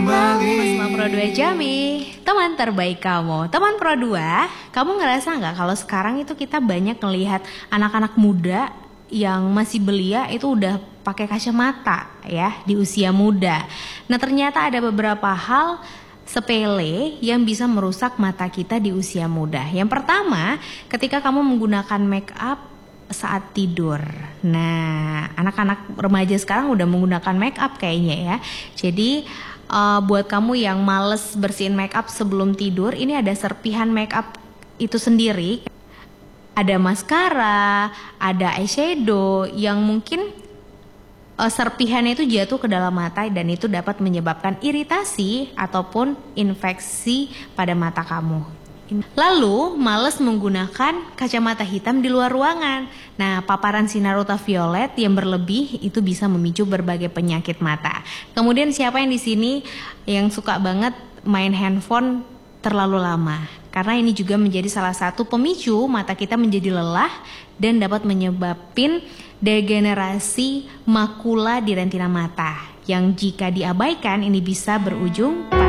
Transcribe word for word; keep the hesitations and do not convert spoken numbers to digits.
kembali bersama Pro dua Jamie, teman terbaik kamu. Teman Pro dua, kamu ngerasa nggak kalau sekarang itu kita banyak ngelihat anak-anak muda yang masih belia itu udah pakai kacamata ya di usia muda. Nah ternyata ada beberapa hal sepele yang bisa merusak mata kita di usia muda. Yang pertama, ketika kamu menggunakan make up saat tidur. Nah, anak-anak remaja sekarang udah menggunakan make up kayaknya ya. Jadi uh, buat kamu yang males bersihin make up sebelum tidur, ini ada serpihan make up itu sendiri. Ada maskara, ada eyeshadow yang mungkin uh, serpihannya itu jatuh ke dalam mata dan itu dapat menyebabkan iritasi ataupun infeksi pada mata kamu. Lalu, males menggunakan kacamata hitam di luar ruangan. Nah, paparan sinar ultraviolet yang berlebih itu bisa memicu berbagai penyakit mata. Kemudian siapa yang di sini yang suka banget main handphone terlalu lama? Karena ini juga menjadi salah satu pemicu mata kita menjadi lelah dan dapat menyebabkan degenerasi makula di retina mata. Yang jika diabaikan ini bisa berujung